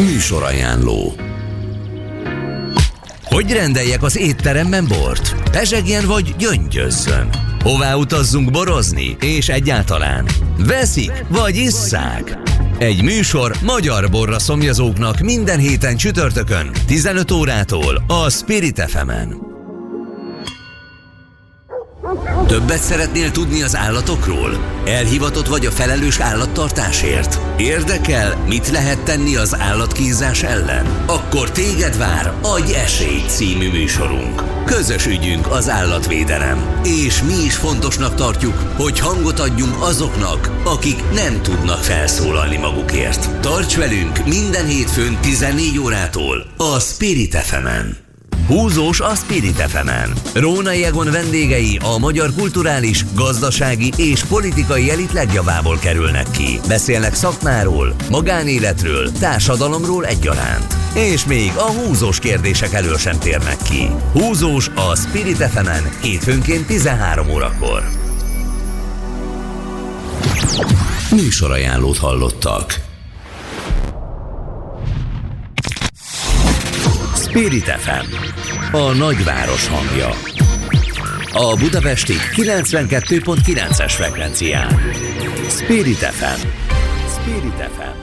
Műsorajánló. Hogy rendeljek az étteremben bort? Pezsegjen vagy gyöngyözzön? Hová utazzunk borozni? És egyáltalán veszik vagy isszák? Egy műsor magyar borra szomjazóknak minden héten csütörtökön 15 órától a Spirit FM-en. Többet szeretnél tudni az állatokról? Elhivatott vagy a felelős állattartásért? Érdekel, mit lehet tenni az állatkínzás ellen? Akkor téged vár Adj esélyt című műsorunk. Közös ügyünk az állatvédelem. És mi is fontosnak tartjuk, hogy hangot adjunk azoknak, akik nem tudnak felszólalni magukért. Tarts velünk minden hétfőn 14 órától a Spirit FM-en. Húzós a Spirit FM-en. Rónai Egon vendégei a magyar kulturális, gazdasági és politikai elit legjavából kerülnek ki. Beszélnek szakmáról, magánéletről, társadalomról egyaránt. És még a húzós kérdések elől sem térnek ki. Húzós a Spirit FM-en hétfőnként 13 órakor. Műsorajánlót hallottak. Spirit FM, a nagyváros hangja. A budapesti 92.9-es frekvencián. Spirit FM. Spirit FM.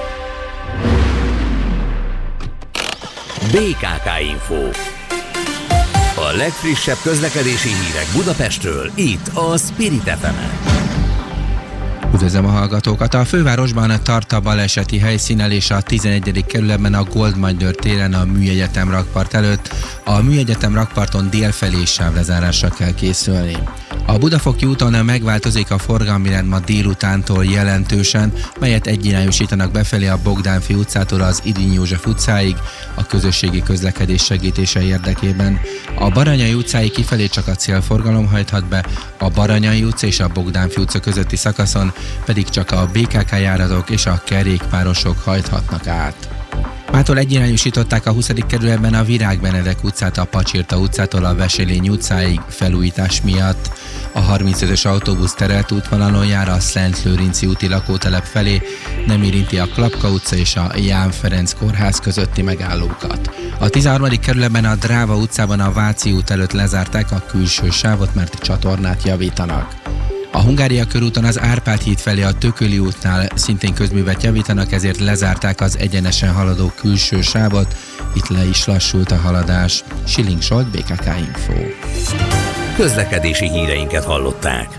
BKK Info. A legfrissebb közlekedési hírek Budapestről, itt a Spirit FM-en. Üdvözlöm a hallgatókat! A fővárosban tart a baleseti helyszínen és a 11. kerületben a Goldmagylor téren a Műegyetem rakpart előtt. A Műegyetem rakparton délfelé sávlezárásra kell készülni. A Budafoki úton megváltozik a forgalmi rend ma délutántól jelentősen, melyet egyirányosítanak befelé a Bogdánfi utcától az Irinyi József utcáig a közösségi közlekedés segítése érdekében. A Baranyai utcáig kifelé csak a célforgalom hajthat be, a Baranyai utca és a Bogdánfi utca közötti szakaszon pedig csak a BKK járatok és a kerékpárosok hajthatnak át. Mától egyirányosították a 20. kerületben a Virág Benedek utcát a Pacsirta utcától a Veselény utcáig felújítás miatt. A 35-ös autóbusz terelt útvonalon jár a Szent Lőrinci úti lakótelep felé, nem érinti a Klapka utca és a Ján Ferenc kórház közötti megállókat. A 13. kerületben a Dráva utcában a Váci út előtt lezárták a külső sávot, mert csatornát javítanak. A Hungária körúton az Árpád híd felé a Tököli útnál szintén közművet javítanak, ezért lezárták az egyenesen haladó külső sávot, itt le is lassult a haladás. Schilling Zsolt, BKK Info. Közlekedési híreinket hallották.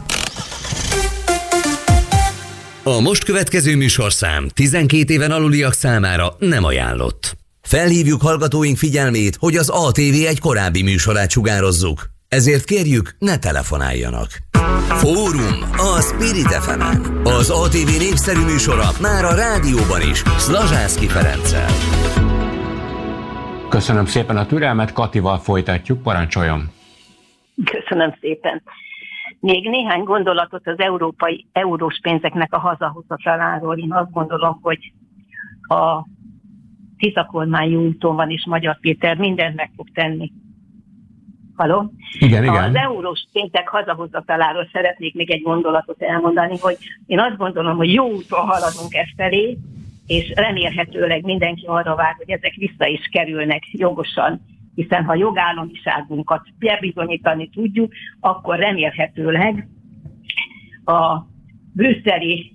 A most következő műsorszám 12 éven aluliak számára nem ajánlott. Felhívjuk hallgatóink figyelmét, hogy az ATV egy korábbi műsorát sugározzuk. Ezért kérjük, ne telefonáljanak. Fórum a Spirit FM-en. Az ATV népszerű műsora már a rádióban is, Szlazsánszky Ferenccel. Köszönöm szépen a türelmet, Katival folytatjuk, parancsoljon. Köszönöm szépen. Még néhány gondolatot az eurós pénzeknek a hazahozataláról. Én azt gondolom, hogy a Tiszakormány úton van, és Magyar Péter mindent meg fog tenni. Halló? Igen. Az eurós pénzek hazahozataláról szeretnék még egy gondolatot elmondani, hogy én azt gondolom, hogy jó úton haladunk ezt felé, és remélhetőleg mindenki arra vár, hogy ezek vissza is kerülnek jogosan, hiszen ha jogállamiságunkat bebizonyítani tudjuk, akkor remélhetőleg a brüsszeli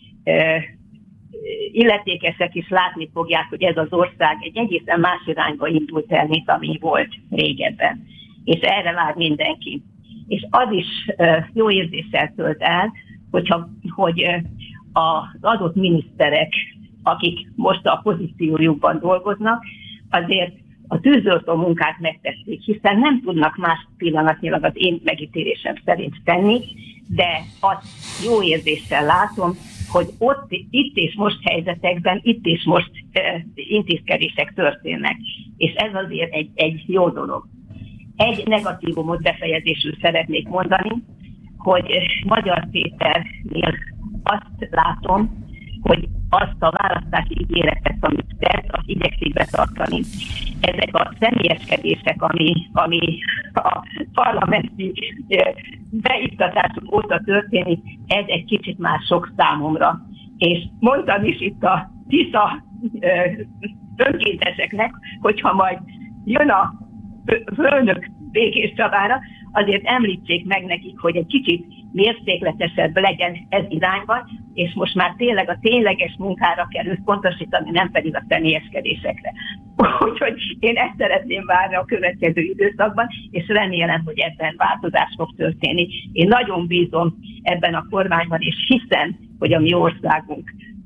illetékesek is látni fogják, hogy ez az ország egy egészen más irányba indult el, mint ami volt régebben. És erre vár mindenki. És az is jó érzéssel tölt el, hogy az adott miniszterek, akik most a pozíciójukban dolgoznak, azért a tűzoltó munkát megtették, hiszen nem tudnak más pillanatnyilag az én megítélésem szerint tenni, de azt jó érzéssel látom, hogy itt és most helyzetekben, itt és most intézkedések történnek. És ez azért egy jó dolog. Egy negatívumot befejezésül szeretnék mondani, hogy Magyar Péternél azt látom, hogy azt a választási ígéretet, amit tett, azt igyekszik betartani. Ezek a személyeskedések, ami a parlamenti beiktatások óta történik, ez egy kicsit már sok számomra. És mondtam is itt a Tisza önkénteseknek, hogyha majd jön a főnök Békés Csabára, azért említsék meg nekik, hogy egy kicsit mértékletesebb legyen ez irányban, és most már tényleg a tényleges munkára kell összpontosítani, nem pedig a személyeskedésekre. Úgyhogy én ezt szeretném várni a következő időszakban, és remélem, hogy ebben változás fog történni. Én nagyon bízom ebben a kormányban, és hiszem, hogy a mi országunkban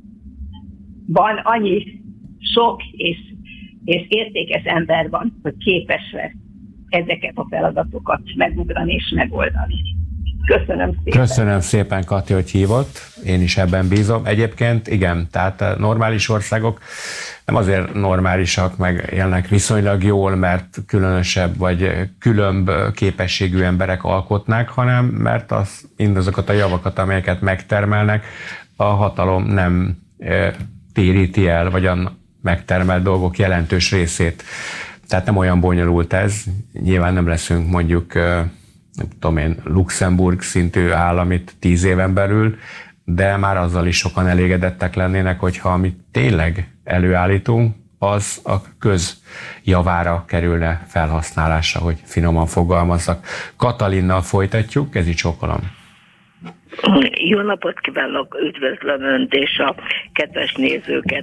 annyi sok és értékes ember van, hogy képes lesz ezeket a feladatokat megugrani és megoldani. Köszönöm szépen. Köszönöm szépen, Kati, hogy hívott. Én is ebben bízom. Egyébként igen, tehát a normális országok nem azért normálisak, meg élnek viszonylag jól, mert különösebb vagy különb képességű emberek alkotnák, hanem mert mindazokat a javakat, amelyeket megtermelnek, a hatalom nem téríti el, vagy a megtermelt dolgok jelentős részét. Tehát nem olyan bonyolult ez. Nyilván nem leszünk mondjuk, nem tudom én, Luxemburg szintű állam itt 10 éven belül, de már azzal is sokan elégedettek lennének, hogyha amit tényleg előállítunk, az a közjavára kerülne felhasználásra, hogy finoman fogalmazzak. Katalinnal folytatjuk, ez így csókolom. Jó napot kívánok, üdvözlöm Önt és a kedves nézőket.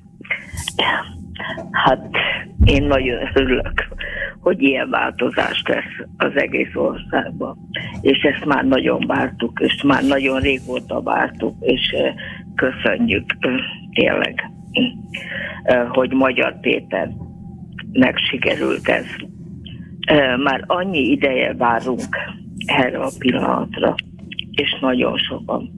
Hát én nagyon örülök, hogy ilyen változás lesz az egész országban. És ezt már nagyon vártuk, és már nagyon régóta vártuk, és köszönjük tényleg, hogy Magyar Péternek sikerült ez. Már annyi ideje várunk erre a pillanatra, és nagyon sokan.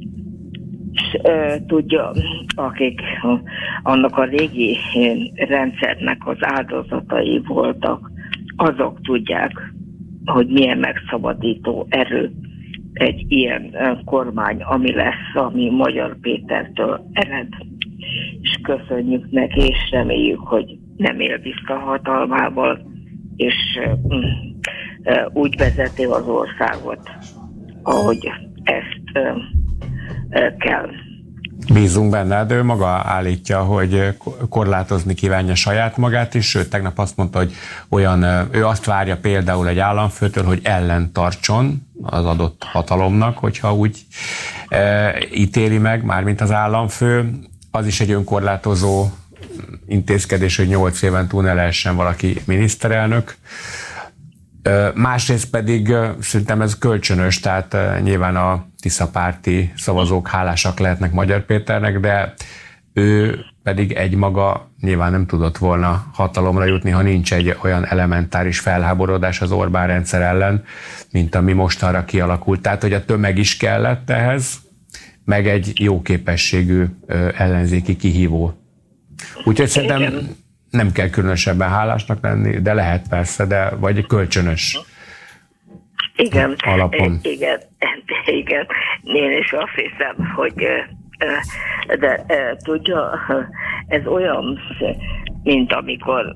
Tudja, akik annak a régi rendszernek az áldozatai voltak, azok tudják, hogy milyen megszabadító erő egy ilyen kormány, ami lesz, ami Magyar Pétertől ered. És köszönjük neki, és reméljük, hogy nem él vissza hatalmával, és úgy vezeti az országot, ahogy ezt kell. Bízunk benne, de ő maga állítja, hogy korlátozni kívánja saját magát is, sőt, tegnap azt mondta, hogy ő azt várja például egy államfőtől, hogy ellen tartson az adott hatalomnak, hogyha úgy ítéli meg, mármint az államfő. Az is egy önkorlátozó intézkedés, hogy 8 éven túl ne lehessen valaki miniszterelnök. Másrészt pedig szerintem ez kölcsönös, tehát nyilván a Tisza-párti szavazók hálásak lehetnek Magyar Péternek, de ő pedig egymaga nyilván nem tudott volna hatalomra jutni, ha nincs egy olyan elementáris felháborodás az Orbán rendszer ellen, mint ami mostanra kialakult. Tehát, hogy a tömeg is kellett ehhez, meg egy jó képességű ellenzéki kihívó. Úgyhogy szerintem nem kell különösebben hálásnak lenni, de lehet persze, de vagy kölcsönös alapon. Igen. Én is azt hiszem, hogy de tudja, ez olyan, mint amikor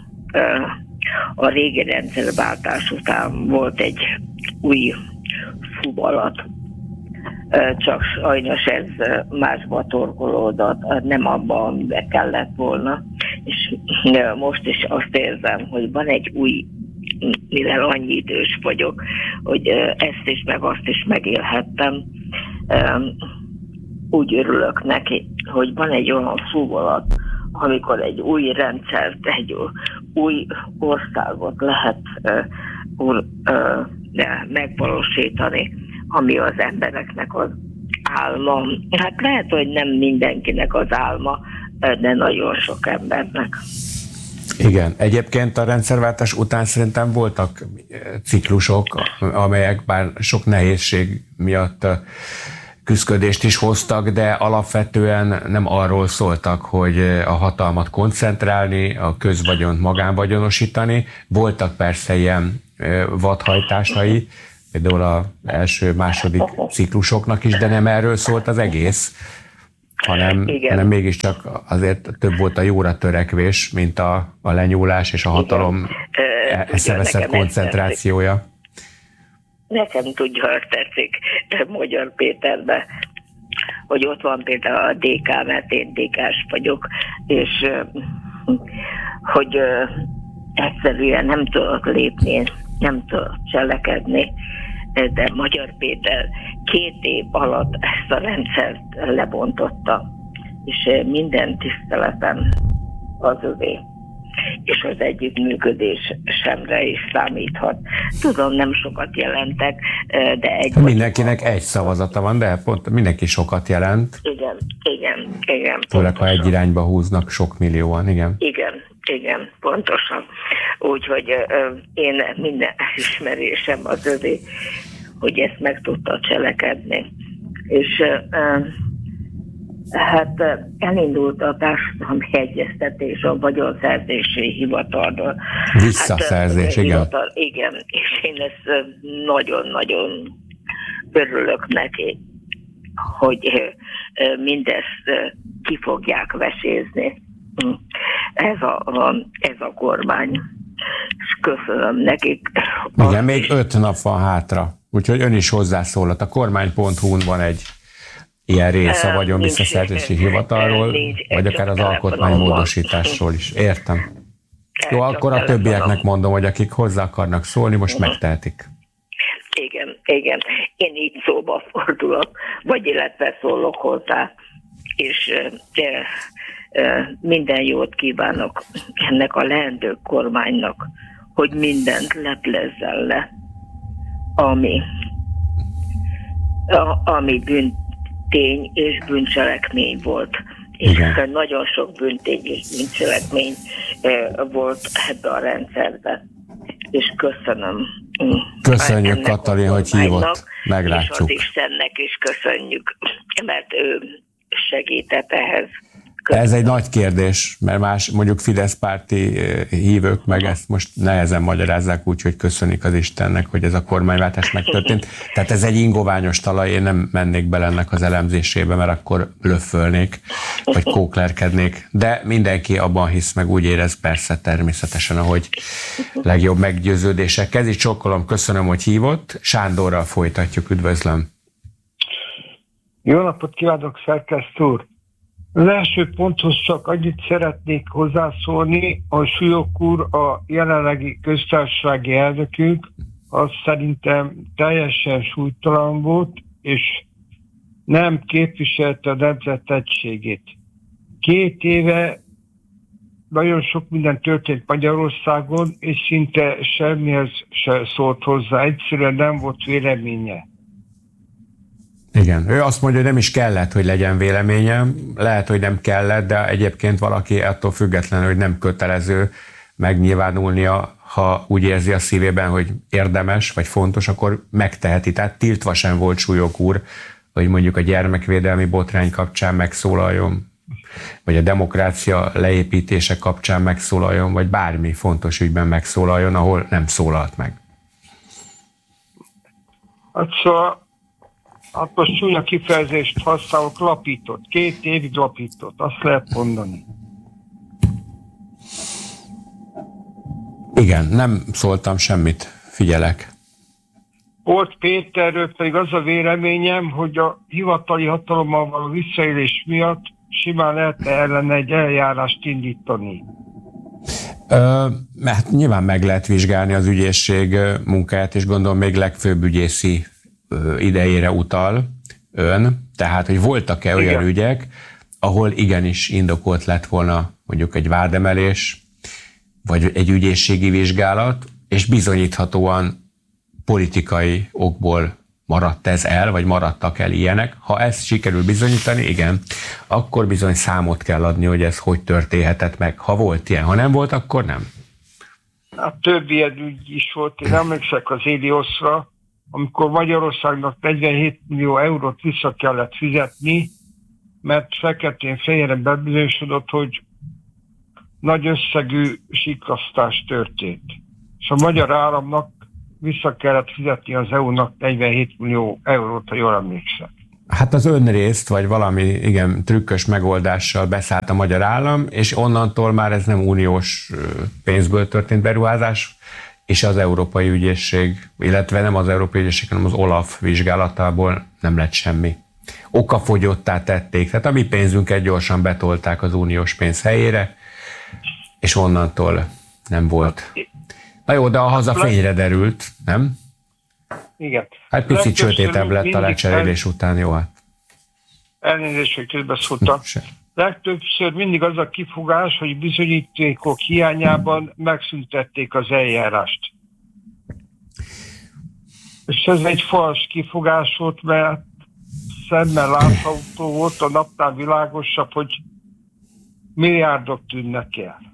a régi rendszerváltás után volt egy új fuvalat, csak sajnos ez másba torkolódott, nem abban, amiben kellett volna. És most is azt érzem, hogy van egy új, mivel annyi idős vagyok, hogy ezt is, meg azt is megélhettem. Úgy örülök neki, hogy van egy olyan fuvolat, amikor egy új rendszert, egy új országot lehet megvalósítani, ami az embereknek az álma. Hát lehet, hogy nem mindenkinek az álma, de nagyon sok embernek. Igen, egyébként a rendszerváltás után szerintem voltak ciklusok, amelyek bár sok nehézség miatt küszködést is hoztak, de alapvetően nem arról szóltak, hogy a hatalmat koncentrálni, a közvagyont magánvagyonosítani. Voltak persze ilyen vadhajtásai, például az első-második ciklusoknak is, de nem erről szólt az egész, hanem mégiscsak azért több volt a jóra törekvés, mint a lenyúlás és a hatalom eszeveszett koncentrációja. Nekem tudja, hogy tetszik Magyar Péterbe. hogy ott van például a DK, mert én DK-s vagyok, és hogy egyszerűen nem tudok lépni, nem tudok cselekedni, de Magyar Péter 2 év alatt ezt a rendszert lebontotta, és minden tiszteletem az övé, és az együttműködésemre is számíthat. Tudom, nem sokat jelentek, de mindenkinek egy szavazata van, de pont mindenki sokat jelent. Igen. Főleg, ha egy irányba húznak sok millióan, igen. Igen, pontosan. Úgyhogy én minden ismerésem az övé, hogy ezt meg tudta cselekedni. És hát elindult a társadalmi egyeztetés a vagyonszerzési hivatalról. Visszaszerzés, igen. Igen, és én ezt nagyon-nagyon örülök neki, hogy mindezt ki fogják vesézni. Ez a kormány. És köszönöm nekik. Igen, még 5 nap van hátra, úgyhogy ön is hozzászólhat. A kormány.hu-n van egy ilyen rész a vagyonvisszaszerzési hivatalról, vagy akár az alkotmánymódosításról is. Értem. Jó, akkor a többieknek mondom, hogy akik hozzá akarnak szólni, most megtehetik. Igen. Én így szóba fordulok, vagy illetve szólok hozzá, és minden jót kívánok ennek a leendő kormánynak, hogy mindent leplezzen le, ami bűntény és bűncselekmény volt. És nagyon sok bűntény és bűncselekmény volt ebbe a rendszerbe. És köszönöm. Köszönjük, Katalin, hogy hívott. Meglátjuk. És az Istennek is köszönjük, mert ő segített ehhez. Ez egy nagy kérdés, mert más mondjuk Fidesz párti hívők meg ezt most nehezen magyarázzák úgy, hogy köszönik az Istennek, hogy ez a kormányváltás megtörtént. Tehát ez egy ingoványos talaj, én nem mennék bele ennek az elemzésébe, mert akkor löffölnék, vagy kóklerkednék. De mindenki abban hisz, meg úgy érez, persze természetesen, ahogy legjobb meggyőződésekkel. Ez is csokkolom, köszönöm, hogy hívott. Sándorral folytatjuk, üdvözlöm. Jó napot kívánok, szerkesztő úr! Az első ponthoz csak annyit szeretnék hozzászólni, a Súlyog úr, a jelenlegi köztársasági elnökünk, az szerintem teljesen súlytalan volt, és nem képviselte a nemzet egységét. 2 éve nagyon sok minden történt Magyarországon, és szinte semmihez se szólt hozzá, egyszerűen nem volt véleménye. Igen, ő azt mondja, hogy nem is kellett, hogy legyen véleménye, lehet, hogy nem kellett, de egyébként valaki attól függetlenül, hogy nem kötelező megnyilvánulnia, ha úgy érzi a szívében, hogy érdemes vagy fontos, akkor megteheti. Tehát tiltva sem volt Súlyog úr, hogy mondjuk a gyermekvédelmi botrány kapcsán megszólaljon, vagy a demokrácia leépítése kapcsán megszólaljon, vagy bármi fontos ügyben megszólaljon, ahol nem szólalt meg. Hát most csúnya kifejezést használok, lapított. 2 évig lapított, azt lehet mondani. Igen, nem szóltam semmit, figyelek. Volt Péterről pedig az a véleményem, hogy a hivatali hatalommal való visszaélés miatt simán lehetne ellene egy eljárást indítani. Mert nyilván meg lehet vizsgálni az ügyészség munkáját, és gondolom még legfőbb ügyészi idejére utal ön, tehát hogy voltak-e olyan ügyek, ahol igenis indokolt lett volna mondjuk egy vádemelés, vagy egy ügyészségi vizsgálat, és bizonyíthatóan politikai okból maradt ez el, vagy maradtak el ilyenek. Ha ezt sikerül bizonyítani, igen, akkor bizony számot kell adni, hogy ez hogy történhetett meg. Ha volt ilyen, ha nem volt, akkor nem. Hát több ilyen ügy is volt. Én emlékszek az Élioszra, amikor Magyarországnak 47 millió eurót vissza kellett fizetni, mert feketén-fehéren bebizonyosodott, hogy nagy összegű siklasztás történt. És a magyar államnak vissza kellett fizetni az EU-nak 47 millió eurót, ha jól emlékszem. Hát az önrészt, vagy valami igen trükkös megoldással beszállt a magyar állam, és onnantól már ez nem uniós pénzből történt beruházás, és az Európai Ügyészség, illetve nem az Európai Ügyészség, hanem az OLAF vizsgálatából nem lett semmi. okafogyottá tették. Tehát a mi pénzünket gyorsan betolták az uniós pénz helyére, és onnantól nem volt. Na jó, de a haza fényre derült, nem? Igen. Hát picit sötétebb lett a lecserélés után, jó hát. Elnézést, hogy közbeszóltam. Legtöbbször mindig az a kifogás, hogy bizonyítékok hiányában megszüntették az eljárást. És ez egy fals kifogás volt, mert szemmel látható volt, a napnál világosabb, hogy milliárdok tűnnek el.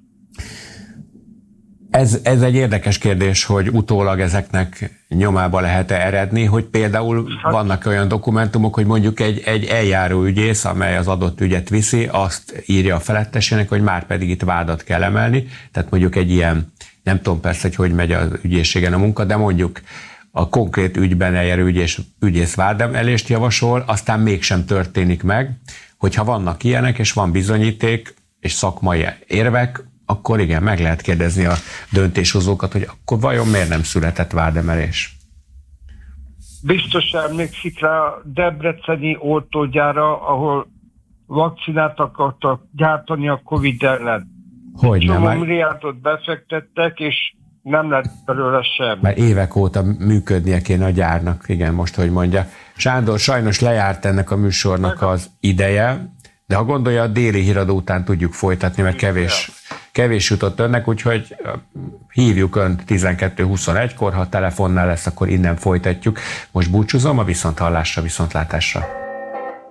Ez egy érdekes kérdés, hogy utólag ezeknek nyomába lehet-e eredni, hogy például vannak olyan dokumentumok, hogy mondjuk egy eljáró ügyész, amely az adott ügyet viszi, azt írja a felettesének, hogy már pedig itt vádat kell emelni. Tehát mondjuk egy ilyen, nem tudom persze, hogy megy az ügyészségen a munka, de mondjuk a konkrét ügyben eljáró ügyész vádemelést javasol, aztán mégsem történik meg, hogyha vannak ilyenek, és van bizonyíték, és szakmai érvek, akkor igen, meg lehet kérdezni a döntéshozókat, hogy akkor vajon miért nem született vádemelés? Biztos emlékszik rá a debreceni oltógyára, ahol vakcinát akartak gyártani a Covid ellen. Hogy nem? Milliárdot befektettek, és nem lett belőle sem. Mert évek óta működnie kéne a gyárnak, igen, most, hogy mondja. Sándor, sajnos lejárt ennek a műsornak az ideje, de ha gondolja, a déli híradó után tudjuk folytatni, mert kevés jutott önnek, úgyhogy hívjuk önt 12:21-kor, ha telefonnál lesz, akkor innen folytatjuk. Most búcsúzom, a viszonthallásra, viszontlátásra.